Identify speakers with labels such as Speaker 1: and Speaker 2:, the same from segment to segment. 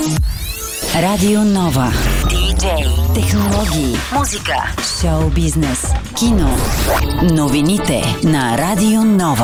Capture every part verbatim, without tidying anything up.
Speaker 1: Радио Нова. Диджей, технологии, музика, шоу бизнес, кино. Новините на Радио Нова.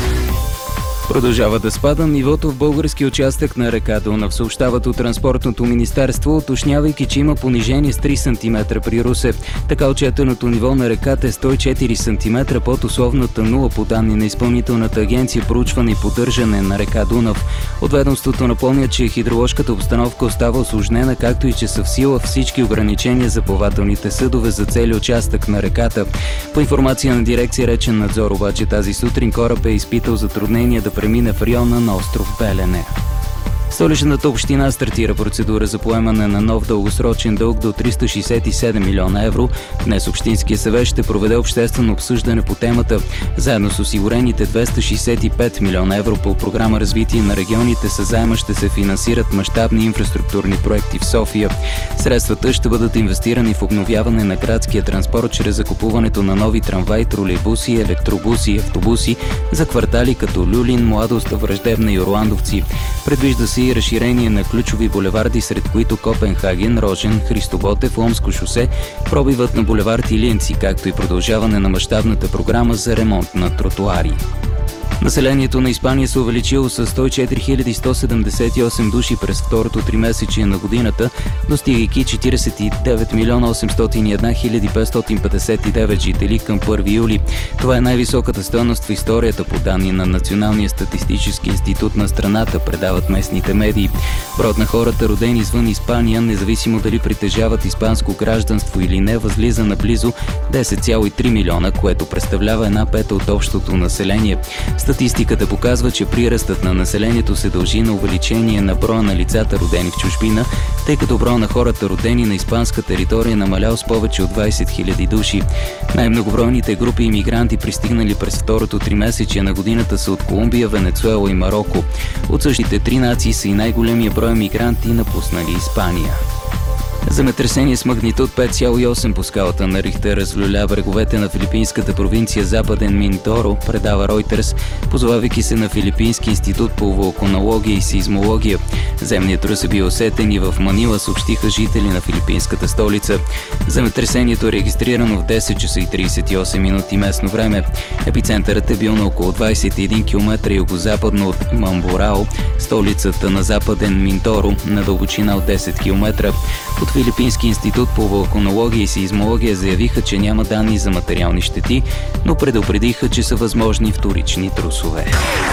Speaker 2: Продължава да спада нивото в български участък на река Дунав, съобщават от Транспортното министерство, уточнявайки, че има понижение с три сантиметра при Русе. Така отчетеното ниво на реката е сто и четири сантиметра под условната нула по данни на Изпълнителната агенция проучване и поддържане на река Дунав. От ведомството напомня, че хидроложката обстановка остава усложнена, както и че са в сила всички ограничения за плавателните съдове за цели участък на реката. По информация на дирекция Речен надзор обаче тази сутрин кораб е изпитал затруднения да премине в района на остров Белене. Столичната община стартира процедура за поемане на нов дългосрочен дълг до триста шейсет и седем милиона евро. Днес Общинския съвет ще проведе обществено обсъждане по темата. Заедно с осигурените двеста шейсет и пет милиона евро по програма Развитие на регионите със заема ще се финансират мащабни инфраструктурни проекти в София. Средствата ще бъдат инвестирани в обновяване на градския транспорт чрез закупуването на нови трамваи, тролейбуси, електробуси и автобуси за квартали като Люлин, Младост, Враждебна и Орландовци. Предвижда се и разширение на ключови булеварди, сред които Копенхаген, Рожен, Христо Ботев, Ломско шосе, пробивът на булевард Илиенци, както и продължаване на мащабната програма за ремонт на тротоари. Населението на Испания се увеличило с сто и четири хиляди сто седемдесет и осем души през второто тримесечие на годината, достигайки четиридесет и девет милиона осемстотин и една хиляди петстотин петдесет и девет жители към първи юли. Това е най-високата стойност в историята по данни на Националния статистически институт на страната, предават местните медии. Броят на хората, родени извън Испания, независимо дали притежават испанско гражданство или не, възлиза на близо десет цяло и три милиона, което представлява една пета от общото население. Статистиката показва, че прирастът на населението се дължи на увеличение на броя на лицата, родени в чужбина, тъй като броя на хората, родени на испанска територия, е намалял с повече от двадесет хиляди души. Най-многобройните групи имигранти, пристигнали през второто тримесечие на годината, са от Колумбия, Венецуела и Мароко. От същите три нации са и най-големия брой мигранти, напуснали Испания. Земетресение с магнитуд пет цяло и осем по скалата на Рихтер разлюля бреговете на филипинската провинция Западен Миндоро, предава Reuters, позовавайки се на Филипински институт по вулканология и сеизмология. Земният трус е бил усетен и в Манила, съобщиха жители на филипинската столица. Земетресението е регистрирано в десет часа и тридесет и осем минути местно време. Епицентърът е бил на около двадесет и един километра югозападно от Мамборао, столицата на Западен Миндоро, на дълбочина от десет километра. От Филипински институт по вулканология и сеизмология заявиха, че няма данни за материални щети, но предупредиха, че са възможни вторични трусове.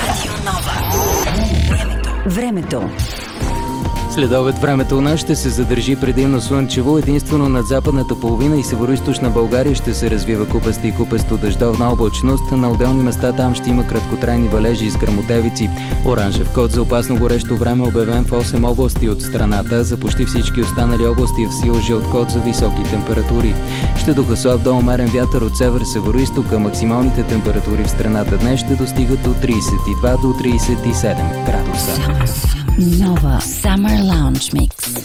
Speaker 1: Времето.
Speaker 2: Следобед времето у нас ще се задържи предимно слънчево, единствено над западната половина и североизточна България ще се развива купеста и купесто дъждовна облачност. На отделни места там ще има краткотрайни валежи и сгръмотевици. Оранжев код за опасно горещо време обявен в осем области от страната. За почти всички останали области е в сила жълт код за високи температури. Ще духа слаб до умерен вятър от север-североизтока. Максималните температури в страната днес ще достигат от тридесет и два до тридесет и седем градуса.
Speaker 1: Нова Summer Lounge Mix.